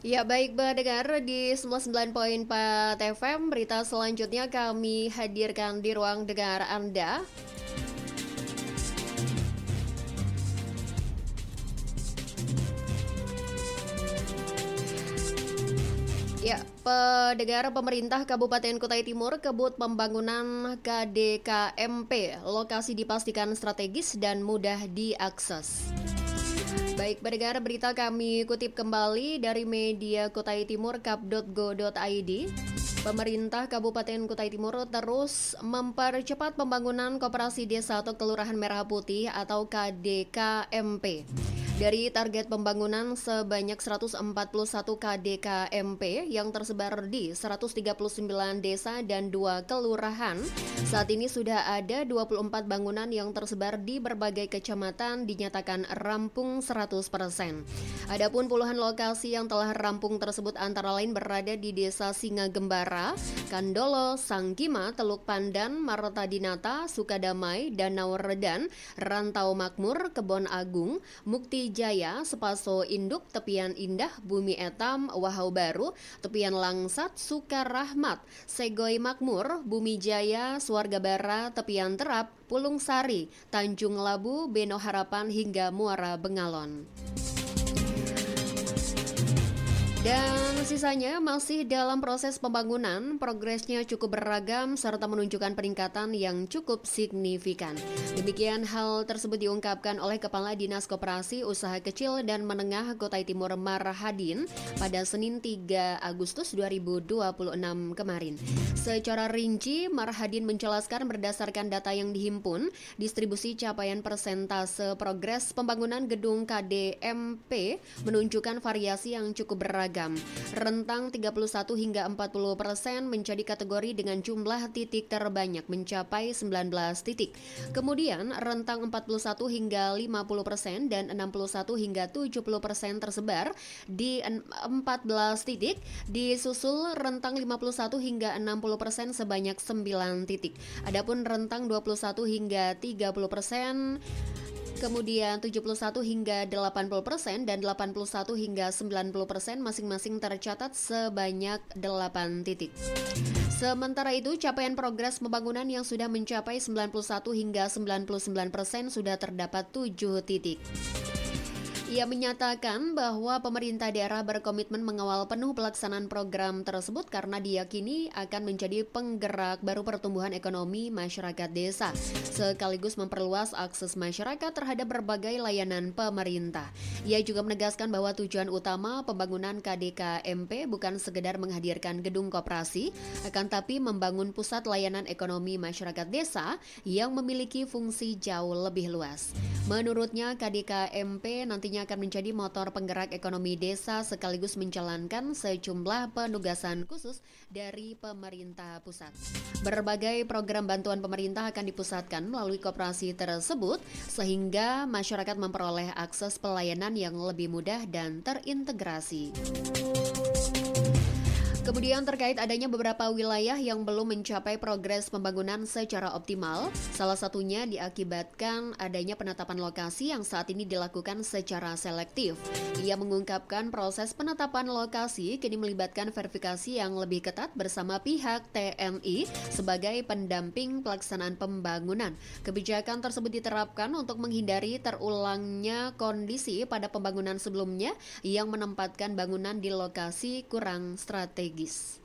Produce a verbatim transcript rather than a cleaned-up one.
Ya baik pendengar di semua sembilan koma empat F M, berita selanjutnya kami hadirkan di ruang dengar Anda. Ya, pendengar, pemerintah Kabupaten Kutai Timur kebut pembangunan K D K M P. Lokasi dipastikan strategis dan mudah diakses. Baik, pendengar, berita kami kutip kembali dari media kutai timur kap dot go dot i d. Pemerintah Kabupaten Kutai Timur terus mempercepat pembangunan Koperasi Desa atau Kelurahan Merah Putih atau K D K M P. Dari target pembangunan sebanyak seratus empat puluh satu K D K M P yang tersebar di seratus tiga puluh sembilan desa dan dua kelurahan, saat ini sudah ada dua puluh empat bangunan yang tersebar di berbagai kecamatan dinyatakan rampung seratus persen. Adapun puluhan lokasi yang telah rampung tersebut antara lain berada di Desa Singa Gembara, Kandolo, Sangkima, Teluk Pandan, Marta Dinata, Sukadamai, Danau Redan, Rantau Makmur, Kebon Agung, Mukti Jaya, Sepaso Induk, Tepian Indah, Bumi Etam, Wahau Baru, Tepian Langsat, Sukarahmat, Segoy Makmur, Bumi Jaya, Suarga Bara, Tepian Terap, Pulung Sari, Tanjung Labu, Beno Harapan hingga Muara Bengalon. Dan sisanya masih dalam proses pembangunan, progresnya cukup beragam serta menunjukkan peningkatan yang cukup signifikan. Demikian hal tersebut diungkapkan oleh Kepala Dinas Koperasi Usaha Kecil dan Menengah Kutai Timur Marhadin pada Senin tiga Agustus dua ribu dua puluh enam kemarin. Secara rinci, Marhadin menjelaskan berdasarkan data yang dihimpun, distribusi capaian persentase progres pembangunan gedung K D M P menunjukkan variasi yang cukup beragam. Rentang tiga puluh satu hingga empat puluh persen menjadi kategori dengan jumlah titik terbanyak mencapai sembilan belas titik. Kemudian rentang empat puluh satu hingga lima puluh persen dan enam puluh satu hingga tujuh puluh persen tersebar di empat belas titik. Disusul rentang lima puluh satu hingga enam puluh persen sebanyak sembilan titik. Adapun rentang dua puluh satu hingga tiga puluh persen, kemudian tujuh puluh satu hingga delapan puluh persen dan delapan puluh satu hingga sembilan puluh persen masing-masing tercatat sebanyak delapan titik. Sementara itu, capaian progres pembangunan yang sudah mencapai sembilan puluh satu hingga sembilan puluh sembilan persen sudah terdapat tujuh titik. Ia menyatakan bahwa pemerintah daerah berkomitmen mengawal penuh pelaksanaan program tersebut karena diyakini akan menjadi penggerak baru pertumbuhan ekonomi masyarakat desa, sekaligus memperluas akses masyarakat terhadap berbagai layanan pemerintah. Ia juga menegaskan bahwa tujuan utama pembangunan K D K M P bukan sekedar menghadirkan gedung koperasi, akan tapi membangun pusat layanan ekonomi masyarakat desa yang memiliki fungsi jauh lebih luas. Menurutnya, K D K M P nantinya akan menjadi motor penggerak ekonomi desa sekaligus menjalankan sejumlah penugasan khusus dari pemerintah pusat. Berbagai program bantuan pemerintah akan dipusatkan melalui koperasi tersebut sehingga masyarakat memperoleh akses pelayanan yang lebih mudah dan terintegrasi. Kemudian terkait adanya beberapa wilayah yang belum mencapai progres pembangunan secara optimal, salah satunya diakibatkan adanya penetapan lokasi yang saat ini dilakukan secara selektif. Ia mengungkapkan proses penetapan lokasi kini melibatkan verifikasi yang lebih ketat bersama pihak T N I sebagai pendamping pelaksanaan pembangunan. Kebijakan tersebut diterapkan untuk menghindari terulangnya kondisi pada pembangunan sebelumnya yang menempatkan bangunan di lokasi kurang strategis.